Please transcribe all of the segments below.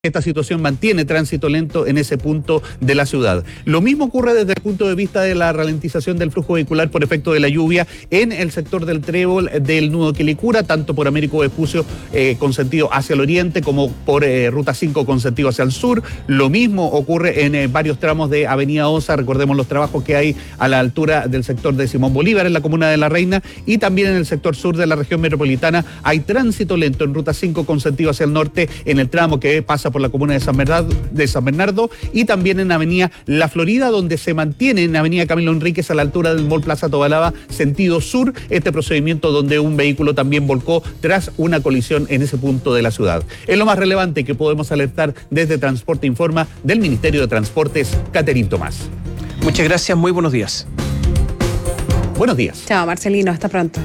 Esta situación mantiene tránsito lento en ese punto de la ciudad. Lo mismo ocurre desde el punto de vista de la ralentización del flujo vehicular por efecto de la lluvia en el sector del Trébol, del nudo Quilicura, tanto por Américo Vespucio con sentido hacia el oriente como por Ruta 5 con sentido hacia el sur. Lo mismo ocurre en varios tramos de Avenida Osa, recordemos los trabajos que hay a la altura del sector de Simón Bolívar en la comuna de La Reina, y también en el sector sur de la región metropolitana hay tránsito lento en Ruta 5 con sentido hacia el norte en el tramo que pasa por la comuna de San Bernardo y también en Avenida La Florida, donde se mantiene en Avenida Camilo Enríquez a la altura del Mall Plaza Tobalaba, sentido sur, este procedimiento donde un vehículo también volcó tras una colisión en ese punto de la ciudad. Es lo más relevante que podemos alertar desde Transporte Informa del Ministerio de Transportes, Caterín Tomás. Muchas gracias, muy buenos días. Buenos días. Chao, Marcelino, hasta pronto.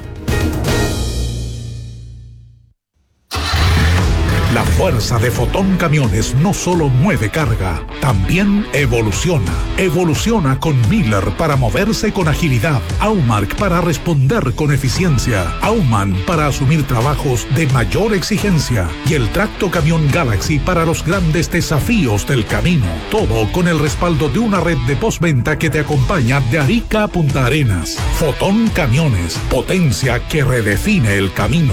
La fuerza de Fotón Camiones no solo mueve carga, también evoluciona. Evoluciona con Miller para moverse con agilidad, Aumark para responder con eficiencia, Aumann para asumir trabajos de mayor exigencia y el Tracto Camión Galaxy para los grandes desafíos del camino. Todo con el respaldo de una red de postventa que te acompaña de Arica a Punta Arenas. Fotón Camiones, potencia que redefine el camino.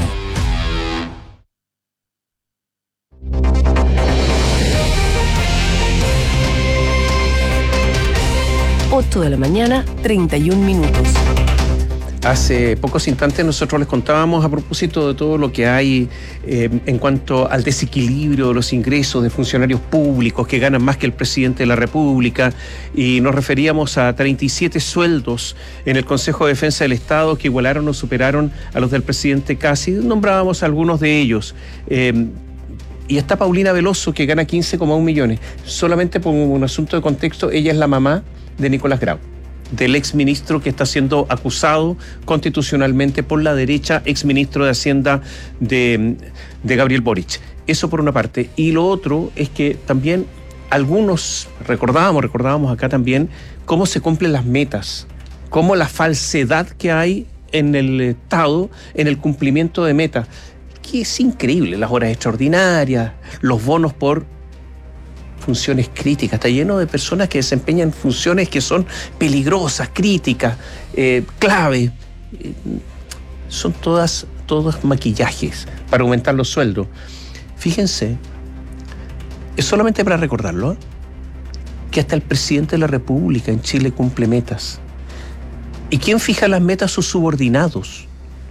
8 de la mañana, 31 minutos. Hace pocos instantes nosotros les contábamos a propósito de todo lo que hay en cuanto al desequilibrio de los ingresos de funcionarios públicos que ganan más que el presidente de la República, y nos referíamos a 37 sueldos en el Consejo de Defensa del Estado que igualaron o superaron a los del presidente Casi. Nombrábamos algunos de ellos. Y está Paulina Veloso, que gana 15,1 millones. Solamente por un asunto de contexto, ella es la mamá de Nicolás Grau, del exministro que está siendo acusado constitucionalmente por la derecha, exministro de Hacienda de Gabriel Boric. Eso por una parte. Y lo otro es que también algunos recordábamos acá también cómo se cumplen las metas, cómo la falsedad que hay en el Estado en el cumplimiento de metas, que es increíble, las horas extraordinarias, los bonos por funciones críticas. Está lleno de personas que desempeñan funciones que son peligrosas, críticas, clave. Son todas maquillajes para aumentar los sueldos. Fíjense, es solamente para recordarlo, que hasta el presidente de la República en Chile cumple metas. ¿Y quién fija las metas? Sus subordinados.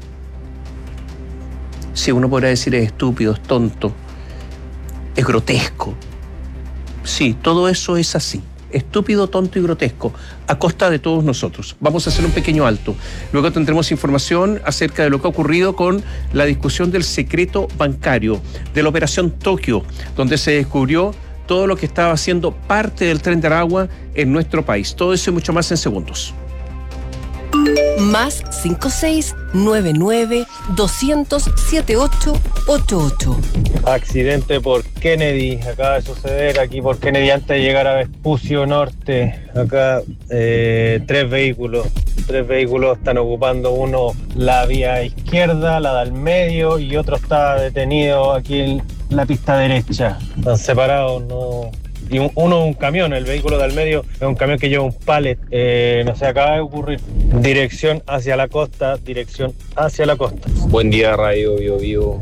Si uno podrá decir es estúpido, es tonto, es grotesco. Sí, todo eso es así. Estúpido, tonto y grotesco, a costa de todos nosotros. Vamos a hacer un pequeño alto. Luego tendremos información acerca de lo que ha ocurrido con la discusión del secreto bancario, de la Operación Tokio, donde se descubrió todo lo que estaba haciendo parte del Tren de Aragua en nuestro país. Todo eso y mucho más en segundos. Más 5699-200-7888. Accidente por Kennedy, acaba de suceder aquí por Kennedy antes de llegar a Vespucio Norte. Acá 3 vehículos están ocupando, uno la vía izquierda, la del medio, y otro está detenido aquí en la pista derecha. Están separados, no. Y uno un camión, el vehículo del medio es un camión que lleva un pallet, no sé, acaba de ocurrir. Dirección hacia la costa. Buen día, Radio Bio Bio.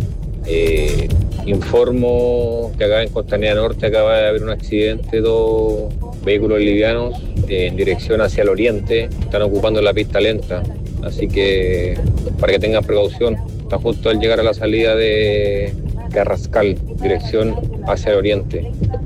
Informo que acá en Costanera Norte acaba de haber un accidente, 2 vehículos livianos en dirección hacia el oriente, están ocupando la pista lenta, así que para que tengan precaución. Está justo al llegar a la salida de Carrascal, dirección hacia el oriente.